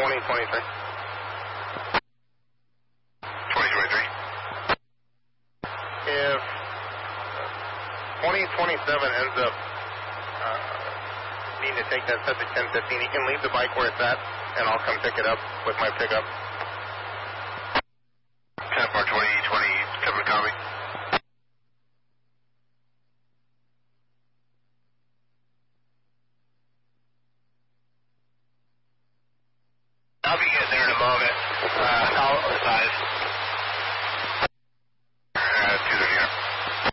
2023. 2023. If 2027 ends up needing to take that subject 1015, he can leave the bike where it's at, and I'll come pick it up with my pickup.